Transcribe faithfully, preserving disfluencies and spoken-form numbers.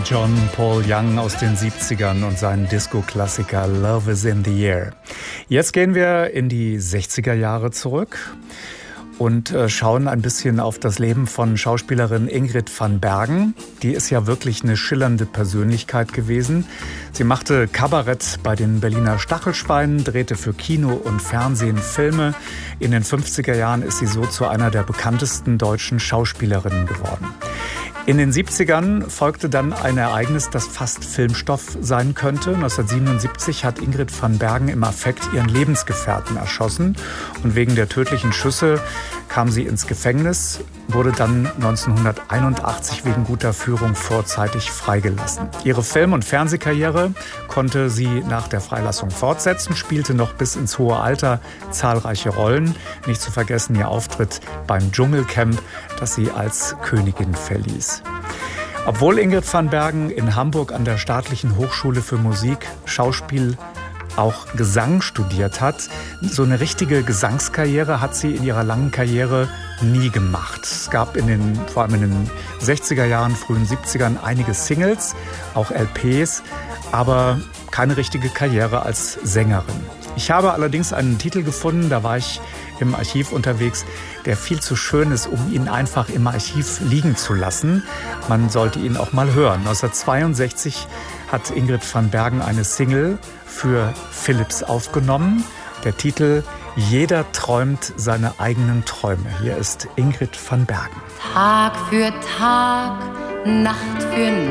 John Paul Young aus den siebzigern und seinen Disco-Klassiker Love is in the Air. Jetzt gehen wir in die sechziger Jahre zurück und schauen ein bisschen auf das Leben von Schauspielerin Ingrid van Bergen. Die ist ja wirklich eine schillernde Persönlichkeit gewesen. Sie machte Kabarett bei den Berliner Stachelschweinen, drehte für Kino und Fernsehen Filme. In den fünfziger Jahren ist sie so zu einer der bekanntesten deutschen Schauspielerinnen geworden. In den siebzigern folgte dann ein Ereignis, das fast Filmstoff sein könnte. neunzehnhundertsiebenundsiebzig hat Ingrid van Bergen im Affekt ihren Lebensgefährten erschossen. Und wegen der tödlichen Schüsse kam sie ins Gefängnis, wurde dann neunzehnhunderteinundachtzig wegen guter Führung vorzeitig freigelassen. Ihre Film- und Fernsehkarriere konnte sie nach der Freilassung fortsetzen, spielte noch bis ins hohe Alter zahlreiche Rollen. Nicht zu vergessen ihr Auftritt beim Dschungelcamp, das sie als Königin verließ. Obwohl Ingrid van Bergen in Hamburg an der Staatlichen Hochschule für Musik, Schauspiel, auch Gesang studiert hat, so eine richtige Gesangskarriere hat sie in ihrer langen Karriere nie gemacht. Es gab in den, vor allem in den sechziger Jahren, frühen siebzigern einige Singles, auch L Ps, aber keine richtige Karriere als Sängerin. Ich habe allerdings einen Titel gefunden, da war ich im Archiv unterwegs, der viel zu schön ist, um ihn einfach im Archiv liegen zu lassen. Man sollte ihn auch mal hören. neunzehnhundertzweiundsechzig hat Ingrid van Bergen eine Single für Philips aufgenommen. Der Titel Jeder träumt seine eigenen Träume. Hier ist Ingrid van Bergen. Tag für Tag, Nacht für Nacht.